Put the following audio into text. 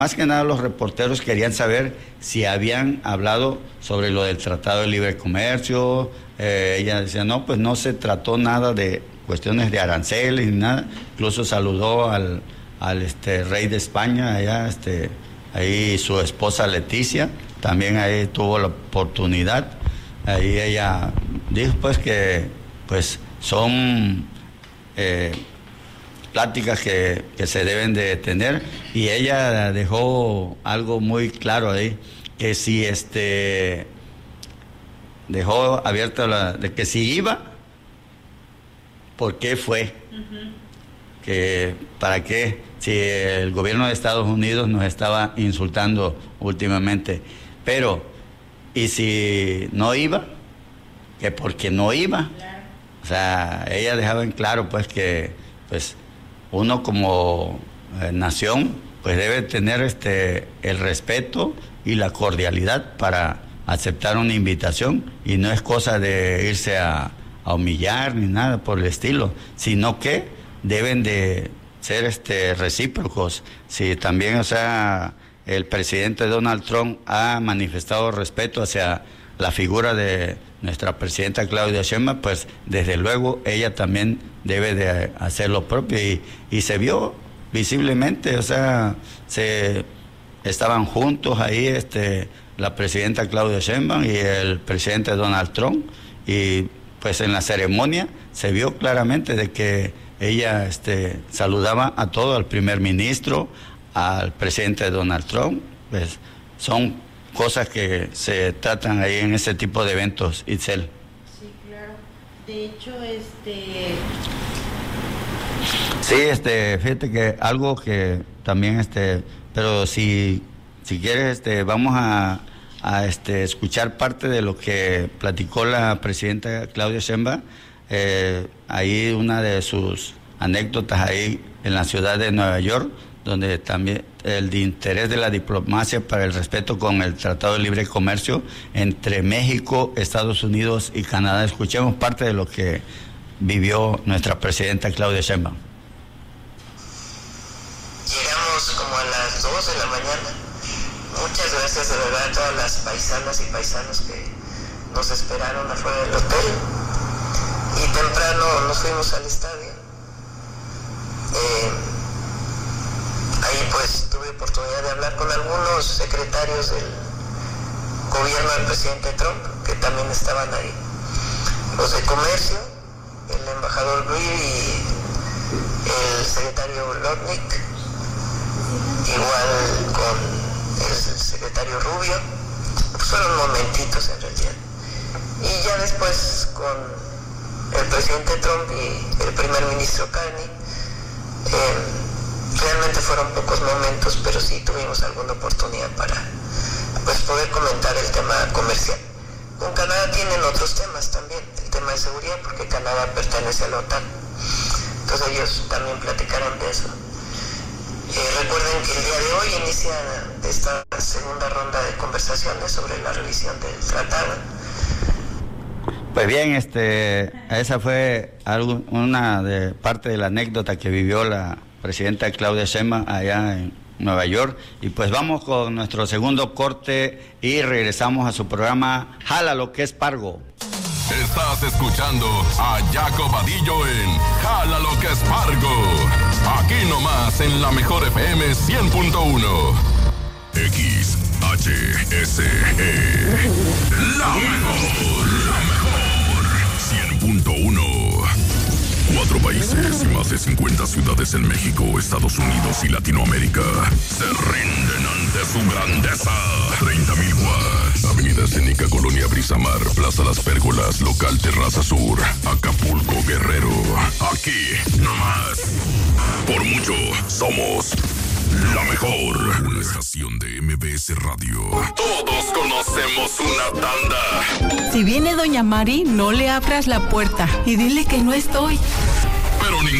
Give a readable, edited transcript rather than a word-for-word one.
Más que nada los reporteros querían saber si habían hablado sobre lo del Tratado de Libre Comercio. Ella decía, no, pues no se trató nada de cuestiones de aranceles ni nada. Incluso saludó al rey de España, allá, ahí su esposa Leticia, también ahí tuvo la oportunidad. Ahí ella dijo pues que pues son pláticas que se deben de tener, y ella dejó algo muy claro ahí, que si dejó abierta de que si iba, ¿por qué fue? Que para qué, si el gobierno de Estados Unidos nos estaba insultando últimamente, pero y si no iba, que porque no iba. O sea, ella dejaba en claro pues que pues uno como nación pues debe tener el respeto y la cordialidad para aceptar una invitación, y no es cosa de irse a humillar ni nada por el estilo, sino que deben de ser recíprocos. Si también, o sea, el presidente Donald Trump ha manifestado respeto hacia la figura de nuestra presidenta Claudia Sheinbaum, pues desde luego ella también debe de hacer lo propio, y se vio visiblemente, o sea, estaban juntos ahí la presidenta Claudia Sheinbaum y el presidente Donald Trump, y pues en la ceremonia se vio claramente de que ella saludaba a todo, al primer ministro, al presidente Donald Trump. Pues son cosas que se tratan ahí en ese tipo de eventos, Itzel. Sí, claro. De hecho, Sí, fíjate que algo que también, pero si quieres, vamos a escuchar parte de lo que platicó la presidenta Claudia Sheinbaum, ahí una de sus anécdotas ahí en la ciudad de Nueva York, donde también el interés de la diplomacia para el respeto con el Tratado de Libre Comercio entre México, Estados Unidos y Canadá. Escuchemos parte de lo que vivió nuestra presidenta Claudia Sheinbaum. Llegamos como a las 2 de la mañana. Muchas gracias de verdad a todas las paisanas y paisanos que nos esperaron afuera del hotel. Y temprano nos fuimos al estadio. Ahí pues tuve oportunidad de hablar con algunos secretarios del gobierno del presidente Trump, que también estaban ahí. Los de comercio, el embajador Greer y el secretario Lotnick, igual con el secretario Rubio. Pues fueron momentitos en realidad. Y ya después con el presidente Trump y el primer ministro Carney, realmente fueron pocos momentos, pero sí tuvimos alguna oportunidad para pues poder comentar el tema comercial. Con Canadá tienen otros temas también, el tema de seguridad, porque Canadá pertenece a la OTAN, entonces ellos también platicaron de eso. Recuerden que el día de hoy inicia esta segunda ronda de conversaciones sobre la revisión del tratado. Pues bien, esa fue una parte de la anécdota que vivió la presidenta Claudia Sheinbaum allá en Nueva York. Y pues vamos con nuestro segundo corte y regresamos a su programa Jala lo que es Pargo. Estás escuchando a Jaco Vadillo en Jala lo que es Pargo. Aquí nomás en la mejor FM 100.1. XHSE. La mejor. 100.1. 4 países y más de 50 ciudades en México, Estados Unidos y Latinoamérica se rinden ante su grandeza. 30,000 watts. Avenida Escénica, Colonia Brisamar, Plaza Las Pérgolas, Local Terraza Sur, Acapulco, Guerrero. Aquí, nomás. Por mucho, somos la mejor. Una estación de MBS Radio. Todos conocemos una tanda. Si viene Doña Mari, no le abras la puerta y dile que no estoy. Pero